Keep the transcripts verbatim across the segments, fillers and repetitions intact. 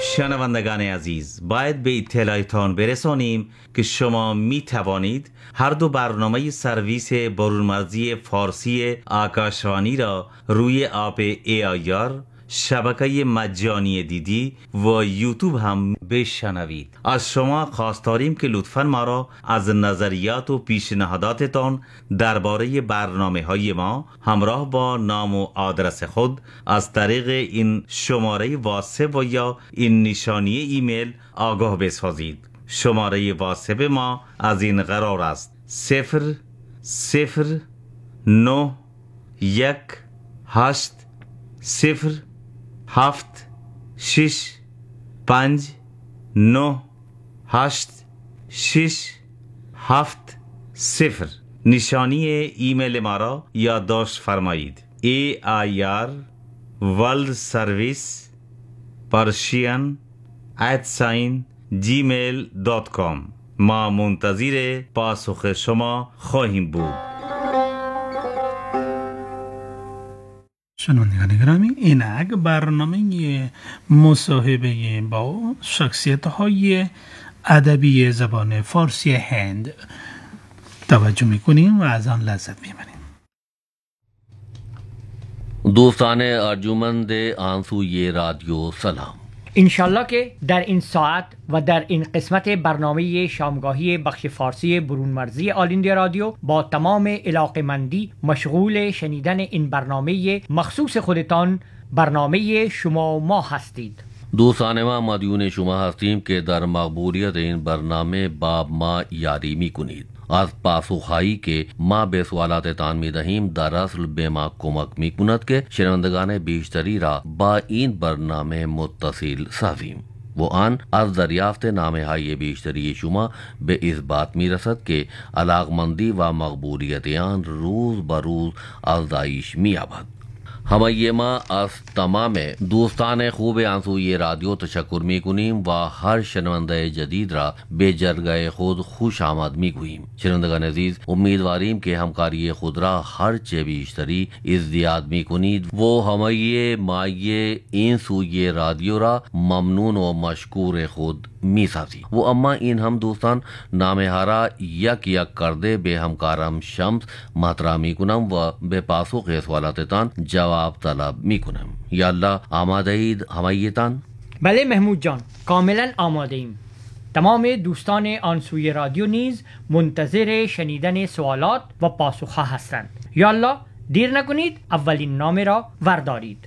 شنوندگان عزیز، باید به اطلاعتان برسانیم که شما می توانید هر دو برنامه سرویس برونمرزی فارسی آکاشوانی را روی اپ ای آی آر، شبکه مجانی دیدی و یوتیوب هم بشنوید. از شما خواست داریم که لطفاً ما را از نظریات و پیشنهاداتتان درباره برنامه های ما همراه با نام و آدرس خود از طریق این شماره واتساپ و یا این نشانی ایمیل آگاه بسازید. شماره واتساپ ما از این قرار است: صفر صفر نه یک هشت صفر هفت شش پنج نه هشت شش هفت صفر. نشانی ایمیل ما را یادداشت فرمایید: ای آی آر ورلد سرویس پرشین ات ساین جیمیل دات کام. ما منتظر پاسخ شما خواهیم بود. شنوندگان گرامی، اینک برنامه مصاحبه با شخصیت‌های ادبی زبان فارسی هند توجه می‌کنیم و از آن لذت می‌بریم. دوستان ارجمند آنسوی رادیو سلام. انشالله که در این ساعت و در این قسمت برنامه شامگاهی بخش فارسی برونمرزی آل ایندیا رادیو با تمام علاقه‌مندی مشغول شنیدن این برنامه مخصوص خودتان، برنامه شما و ما هستید. دوستان ما مدیون شما هستیم که در مقبولیت این برنامه با ما یاری می کنید. از پاسخهایی که ما به سوالاتتان می دهیم در اصل به ما کمک می کند که شنوندگان بیشتری را با این برنامه متصل سازیم و آن از دریافت نامه های بیشتری شما به اثبات می رسد که علاقمندی و مقبولیت آن روز به روز افزایش می یابد. همه ما از تمام دوستان خوب آنسوی رادیو تشکر می کنیم و هر شنونده جدید را به جرگه خود خوش آمد می گوییم. شنوندگان عزیز، امیدواریم که همکاری خود را هر چه بیشتری ازدیاد می کنید و همه مایه این سوی رادیو را ممنون و مشکور خود می سازید. و اما این هم دوستان نامه ها را یک یک کرده به همکارم شمس مطرح می کنم و به پاسخ سوالاتتان جواب طلب می کنم. یا الله، آماده اید همایتان؟ بله محمود جان، کاملا آماده ایم. تمام دوستان آنسوی رادیو نیز منتظر شنیدن سوالات و پاسخ ها هستند. یا الله، دیر نکنید، اولین نامه را وردارید.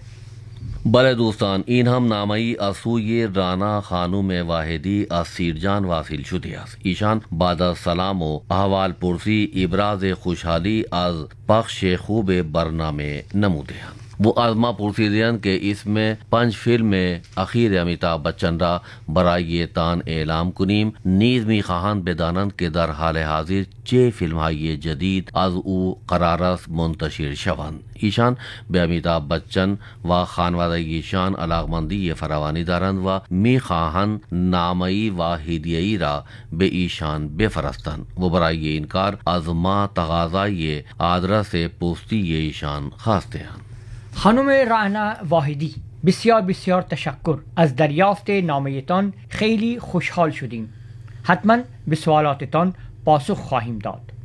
بله دوستان، این هم نامه‌ای از سوی رانا خانم واحدی از سیرجان واصل شده است. ایشان بعد از سلام و احوال پرسی ابراز خوشحالی از پخش خوب برنامه نموده‌اند. वो आजमा पुरसीदियन के इसमें पंच फिल्म अखीर अमिताभ बच्चन रा बराए तान एलाम कुनीम नीज मी खान बेदानंद के दर हाल हाजिर चे फिल्म हाई जदीद आज उ करारस मुंतशिर शवन ईशान बे अमिताभ बच्चन व खानवादा ईशान अलाकमंदी ये फरावानी दारंद व मी खाहन नामई व हिदियई रा बे ईशान बेफरस्तन वो बराए इनकार आजमा तगाजा ये आदरा से पोस्ती ये ईशान खासते हैं. خانم رانا واحدی، بسیار بسیار تشکر از دریافت نامه‌تان. خیلی خوشحال شدیم. حتما به سوالاتتان پاسخ خواهیم داد.